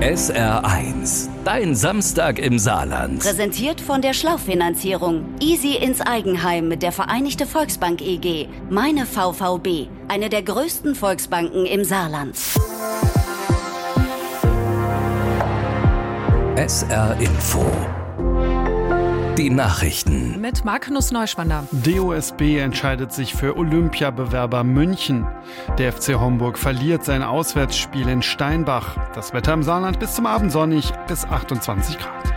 SR1, dein Samstag im Saarland. Präsentiert von der Schlauchfinanzierung. Easy ins Eigenheim mit der Vereinigte Volksbank EG. Meine VVB, eine der größten Volksbanken im Saarland. SR Info. Die Nachrichten. Mit Magnus Neuschwander. DOSB entscheidet sich für Olympiabewerber München. Der FC Homburg verliert sein Auswärtsspiel in Steinbach. Das Wetter im Saarland bis zum Abend sonnig bis 28 Grad.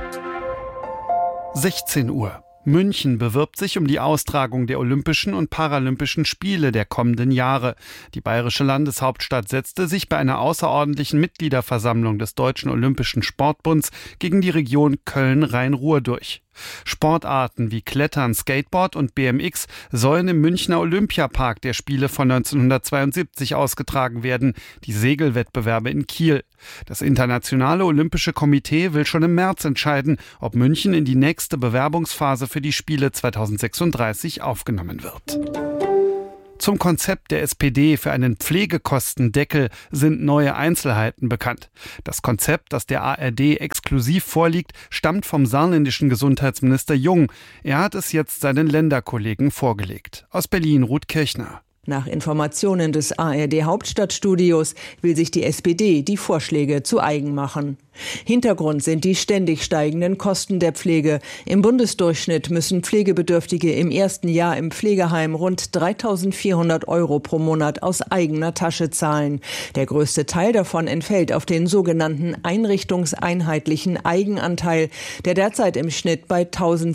16 Uhr. München bewirbt sich um die Austragung der Olympischen und Paralympischen Spiele der kommenden Jahre. Die bayerische Landeshauptstadt setzte sich bei einer außerordentlichen Mitgliederversammlung des Deutschen Olympischen Sportbunds gegen die Region Köln-Rhein-Ruhr durch. Sportarten wie Klettern, Skateboard und BMX sollen im Münchner Olympiapark der Spiele von 1972 ausgetragen werden, die Segelwettbewerbe in Kiel. Das Internationale Olympische Komitee will schon im März entscheiden, ob München in die nächste Bewerbungsphase für die Spiele 2036 aufgenommen wird. Zum Konzept der SPD für einen Pflegekostendeckel sind neue Einzelheiten bekannt. Das Konzept, das der ARD exklusiv vorliegt, stammt vom saarländischen Gesundheitsminister Jung. Er hat es jetzt seinen Länderkollegen vorgelegt. Aus Berlin Ruth Kirchner. Nach Informationen des ARD-Hauptstadtstudios will sich die SPD die Vorschläge zu eigen machen. Hintergrund sind die ständig steigenden Kosten der Pflege. Im Bundesdurchschnitt müssen Pflegebedürftige im ersten Jahr im Pflegeheim rund 3.400 € pro Monat aus eigener Tasche zahlen. Der größte Teil davon entfällt auf den sogenannten einrichtungseinheitlichen Eigenanteil, der derzeit im Schnitt bei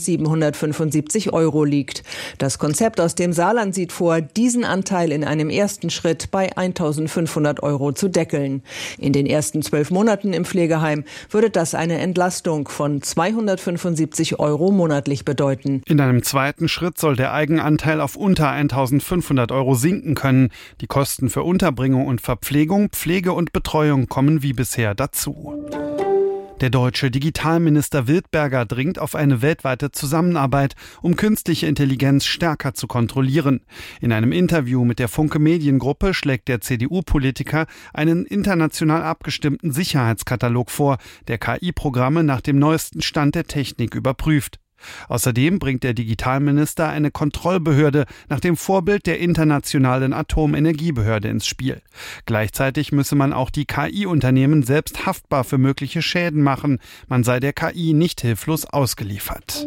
1.775 € liegt. Das Konzept aus dem Saarland sieht vor, diesen Anteil in einem ersten Schritt bei 1.500 € zu deckeln. In den ersten 12 Monaten im Pflegeheim würde das eine Entlastung von 275 € monatlich bedeuten. In einem zweiten Schritt soll der Eigenanteil auf unter 1.500 € sinken können. Die Kosten für Unterbringung und Verpflegung, Pflege und Betreuung kommen wie bisher dazu. Der deutsche Digitalminister Wildberger dringt auf eine weltweite Zusammenarbeit, um künstliche Intelligenz stärker zu kontrollieren. In einem Interview mit der Funke Mediengruppe schlägt der CDU-Politiker einen international abgestimmten Sicherheitskatalog vor, der KI-Programme nach dem neuesten Stand der Technik überprüft. Außerdem bringt der Digitalminister eine Kontrollbehörde nach dem Vorbild der Internationalen Atomenergiebehörde ins Spiel. Gleichzeitig müsse man auch die KI-Unternehmen selbst haftbar für mögliche Schäden machen. Man sei der KI nicht hilflos ausgeliefert.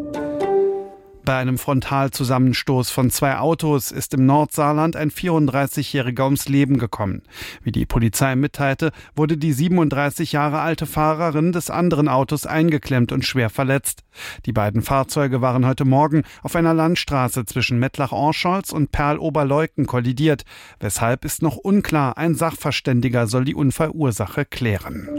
Bei einem Frontalzusammenstoß von 2 Autos ist im Nordsaarland ein 34-Jähriger ums Leben gekommen. Wie die Polizei mitteilte, wurde die 37 Jahre alte Fahrerin des anderen Autos eingeklemmt und schwer verletzt. Die beiden Fahrzeuge waren heute Morgen auf einer Landstraße zwischen Mettlach-Orscholz und Perl-Oberleuten kollidiert. Weshalb ist noch unklar, ein Sachverständiger soll die Unfallursache klären.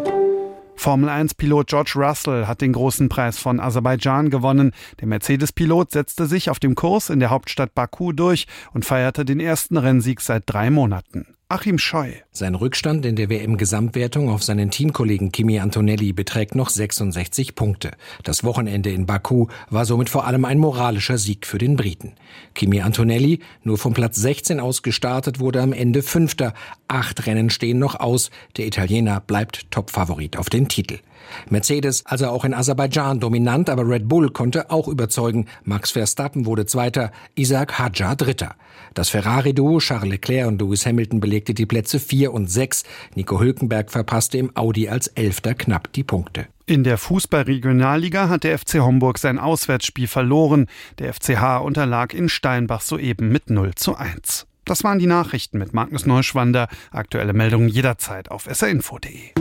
Formel-1-Pilot George Russell hat den großen Preis von Aserbaidschan gewonnen. Der Mercedes-Pilot setzte sich auf dem Kurs in der Hauptstadt Baku durch und feierte den ersten Rennsieg seit 3 Monaten. Achim Scheu. Sein Rückstand in der WM-Gesamtwertung auf seinen Teamkollegen Kimi Antonelli beträgt noch 66 Punkte. Das Wochenende in Baku war somit vor allem ein moralischer Sieg für den Briten. Kimi Antonelli, nur vom Platz 16 aus gestartet, wurde am Ende 5. 8 Rennen stehen noch aus. Der Italiener bleibt Topfavorit auf den Titel. Mercedes also auch in Aserbaidschan dominant, aber Red Bull konnte auch überzeugen. Max Verstappen wurde Zweiter, Isaac Hadjar Dritter. Das Ferrari-Duo Charles Leclerc und Lewis Hamilton belegte die Plätze 4 und 6. Nico Hülkenberg verpasste im Audi als 11. knapp die Punkte. In der Fußball-Regionalliga hat der FC Homburg sein Auswärtsspiel verloren. Der FCH unterlag in Steinbach soeben mit 0:1. Das waren die Nachrichten mit Magnus Neuschwander. Aktuelle Meldungen jederzeit auf srinfo.de.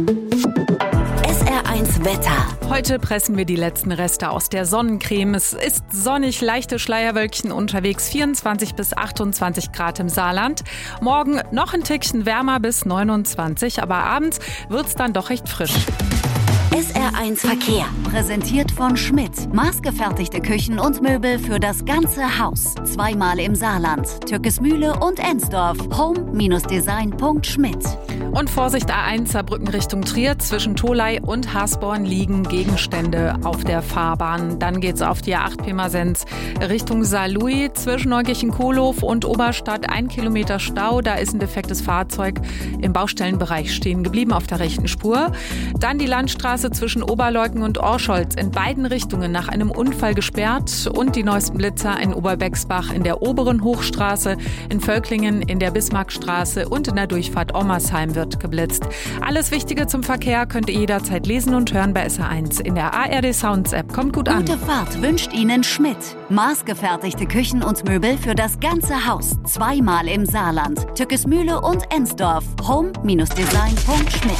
SR1 Wetter. Heute pressen wir die letzten Reste aus der Sonnencreme. Es ist sonnig, leichte Schleierwölkchen unterwegs, 24 bis 28 Grad im Saarland. Morgen noch ein Tickchen wärmer bis 29, aber abends wird's dann doch recht frisch. SR1 Verkehr, präsentiert von Schmidt. Maßgefertigte Küchen und Möbel für das ganze Haus. Zweimal im Saarland, Türkesmühle und Ensdorf. home-design.schmidt. Und Vorsicht A1 Saarbrücken Richtung Trier. Zwischen Tholey und Hasborn liegen Gegenstände auf der Fahrbahn. Dann geht's auf die A8 Pirmasens Richtung Saarlouis. Zwischen Neukirchen-Kohlhof und Oberstadt 1 Kilometer Stau. Da ist ein defektes Fahrzeug im Baustellenbereich stehen geblieben auf der rechten Spur. Dann die Landstraße zwischen Oberleuggen und Orscholz in beiden Richtungen nach einem Unfall gesperrt. Und die neuesten Blitzer in Oberbexbach in der oberen Hochstraße, in Völklingen in der Bismarckstraße und in der Durchfahrt Ommersheim wird geblitzt. Alles Wichtige zum Verkehr könnt ihr jederzeit lesen und hören bei SR1 in der ARD Sounds App. Kommt gut an. Gute Fahrt wünscht Ihnen Schmidt. Maßgefertigte Küchen und Möbel für das ganze Haus. Zweimal im Saarland, Türkesmühle und Ensdorf. home-design.schmidt.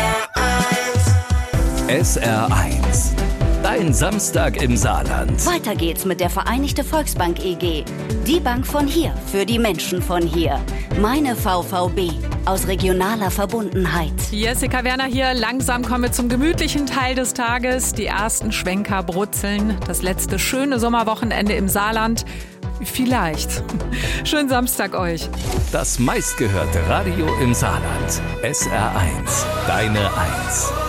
SR1. Dein Samstag im Saarland. Weiter geht's mit der Vereinigte Volksbank EG. Die Bank von hier, für die Menschen von hier. Meine VVB. Aus regionaler Verbundenheit. Jessica Werner hier. Langsam kommen wir zum gemütlichen Teil des Tages. Die ersten Schwenker brutzeln. Das letzte schöne Sommerwochenende im Saarland. Vielleicht. Schönen Samstag euch. Das meistgehörte Radio im Saarland. SR1. Deine 1.